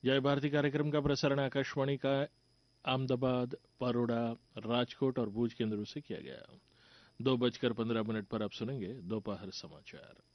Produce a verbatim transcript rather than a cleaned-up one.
जय भारती कार्यक्रम का प्रसारण आकाशवाणी का अहमदाबाद, बड़ौदा, राजकोट और भूज केंद्रों से किया गया। दो बजकर पंद्रह मिनट पर आप सुनेंगे दोपहर समाचार।